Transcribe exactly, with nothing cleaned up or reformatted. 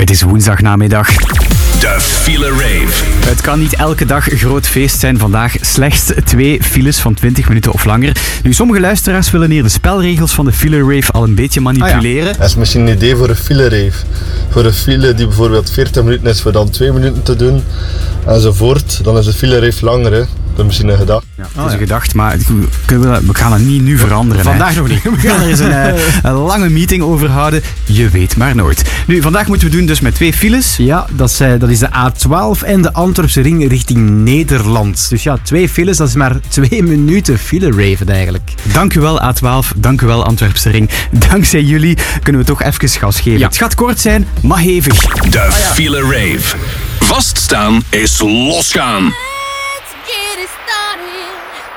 Het is woensdagnamiddag. De File Rave. Het kan niet elke dag een groot feest zijn. Vandaag slechts twee files van twintig minuten of langer. Nu, sommige luisteraars willen hier de spelregels van de File Rave al een beetje manipuleren. Ah, ja. Dat is misschien een idee voor een File Rave. Voor een file die bijvoorbeeld veertig minuten is, voor dan twee minuten te doen enzovoort. Dan is de File Rave langer, hè. Dat is misschien een gedachte. Ja, dat is een gedachte, maar we gaan het niet nu veranderen. Vandaag hè. nog niet. We gaan er eens een, een lange meeting over houden. Je weet maar nooit. Nu, vandaag moeten we doen dus met twee files. Ja, dat is, dat is de A twaalf en de Antwerpse ring richting Nederland. Dus ja, twee files, dat is maar twee minuten file raven eigenlijk. Dank u wel A twaalf, dank u wel Antwerpse ring. Dankzij jullie kunnen we toch even gas geven. Ja. Het gaat kort zijn, maar hevig. De File Rave. Vaststaan is losgaan.